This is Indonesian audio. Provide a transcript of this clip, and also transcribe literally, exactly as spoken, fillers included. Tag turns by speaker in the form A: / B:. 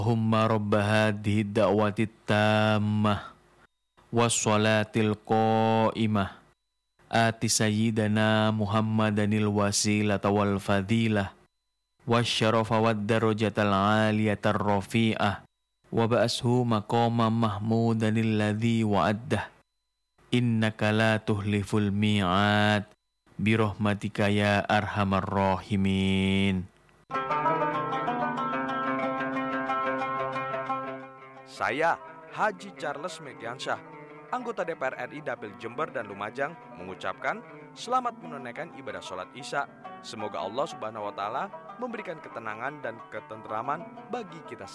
A: Allahumma rabba hadhihi da'wati tammah wassalatil qa'imah ati sayyidana Muhammadanil wasilata wal fadilah wasyarafa wad darajatal aliyatar rafi'ah wa ba'ashu maqama mahmudanil ladzi wa'addah innaka la tuhliful mi'ad birahmatika ya arhamar rahimin.
B: Saya, Haji Charles Mediansyah, anggota D P R R I Dapil Jember dan Lumajang, mengucapkan selamat menunaikan ibadah sholat Isya. Semoga Allah Subhanahu wa Ta'ala memberikan ketenangan dan ketenteraman bagi kita semua.